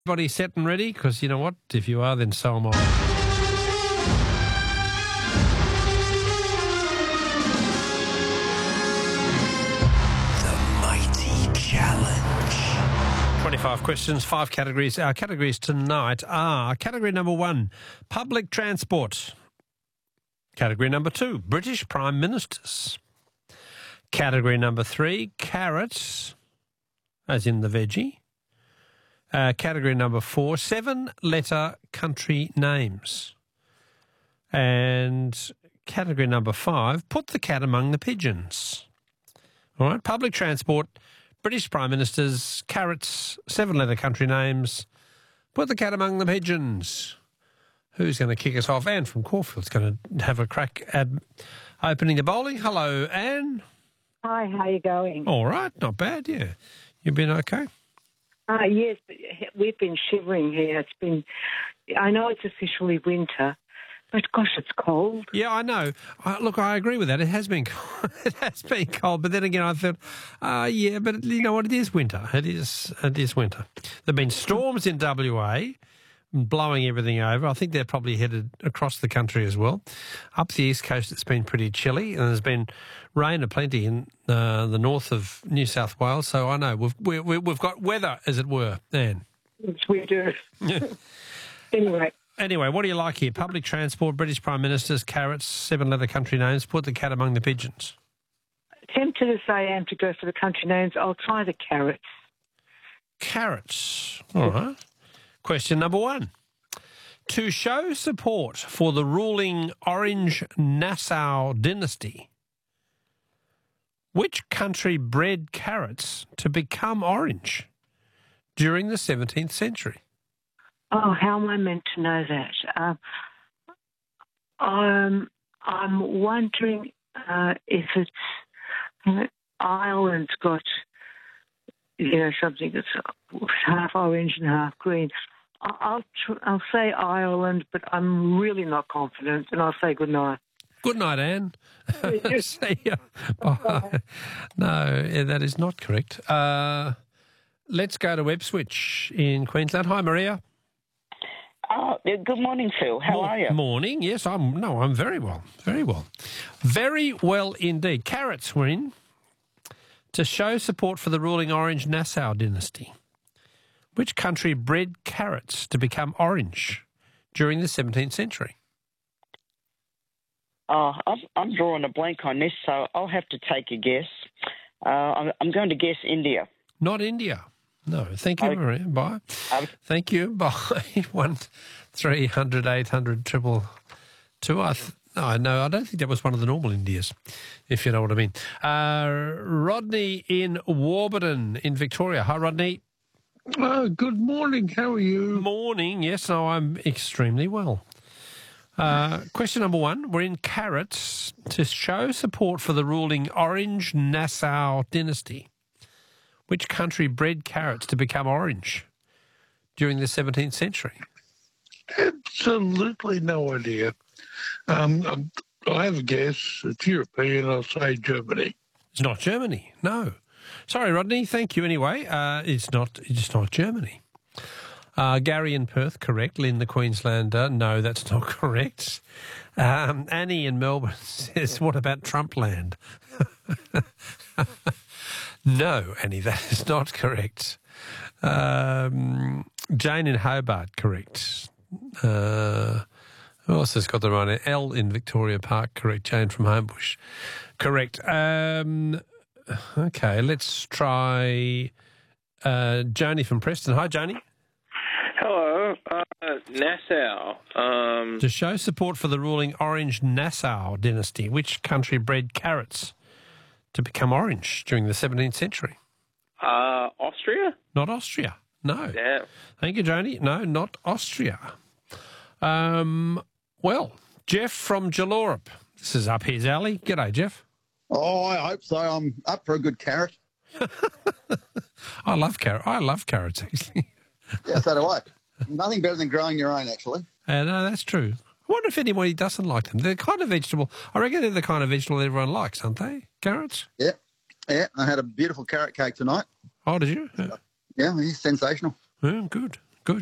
Everybody set and ready? Because you know what? If you are, then so am I. Challenge. 25 questions, 5 categories. Our categories tonight are category number 1, public transport. Category number 2, British Prime Ministers. Category number 3, carrots, as in the veggie. Category number 4, 7-letter country names. And category number 5, put the cat among the pigeons. All right, public transport, British Prime Ministers, carrots, 7-letter country names, put the cat among the pigeons. Who's going to kick us off? Anne from Caulfield's going to have a crack at opening the bowling. Hello, Anne. Hi, how you going? All right, not bad, yeah. You've been okay? Yes, we've been shivering here. I know it's officially winter, but gosh, it's cold. Yeah, I know. Look, I agree with that. It has been cold. It has been cold, but then again, I thought, yeah, but you know what? It is winter. It is winter. There've been storms in WA blowing everything over. I think they're probably headed across the country as well. Up the east coast, it's been pretty chilly, and there's been rain aplenty in the north of New South Wales. So I know we've got weather, as it were, Anne. Yes, we do. Anyway, what do you like here? Public transport, British Prime Ministers, carrots, 7-letter country names, put the cat among the pigeons. Tempted to say and to go for the country names. I'll try the carrots. Carrots. All right. Question number 1. To show support for the ruling Orange Nassau dynasty, which country bred carrots to become orange during the 17th century? Oh, how am I meant to know that? I'm wondering if it's Ireland's got, something that's half orange and half green. I'll say Ireland, but I'm really not confident, and I'll say good night. Good night, Anne. See ya. Bye. No, that is not correct. Let's go to Ipswich in Queensland. Hi, Maria. Good morning, Phil. How are you? Morning. Yes, I'm very well. Very well. Very well indeed. Carrots were in to show support for the ruling Orange Nassau dynasty. Which country bred carrots to become orange during the 17th century? I'm drawing a blank on this, so I'll have to take a guess. I'm going to guess India. Not India. No. Thank you, Maria. Bye. Thank you. Bye. 1-300 800 222. I don't think that was one of the normal Indias, if you know what I mean. Rodney in Warburton in Victoria. Hi, Rodney. Good morning. How are you? Morning. Yes, no, I'm extremely well. Question number 1. We're in carrots to show support for the ruling Orange Nassau dynasty. Which country bred carrots to become orange during the 17th century? Absolutely no idea. I have a guess. It's European. I'll say Germany. It's not Germany. No. Sorry, Rodney. Thank you anyway. It's not Germany. Gary in Perth, correct. Lynn, the Queenslander, no, that's not correct. Annie in Melbourne says, what about Trumpland? No, Annie, that is not correct. Jane in Hobart, correct. Who else has got the right? Elle in Victoria Park, correct. Jane from Homebush, correct. Okay, let's try Joni from Preston. Hi, Joni. Hello, Nassau. To show support for the ruling Orange Nassau dynasty, which country bred carrots to become orange during the 17th century? Austria? Not Austria, no. Damn. Thank you, Joni. No, not Austria. Well, Jeff from Jallorup. This is up his alley. G'day, Jeff. Oh, I hope so. I'm up for a good carrot. I love carrots, actually. Yeah, so do I. Nothing better than growing your own, actually. No, that's true. I wonder if anybody doesn't like them. They're the kind of vegetable. I reckon they're the kind of vegetable that everyone likes, aren't they? Carrots? Yeah. I had a beautiful carrot cake tonight. Oh, did you? Yeah, he's sensational. Yeah, good.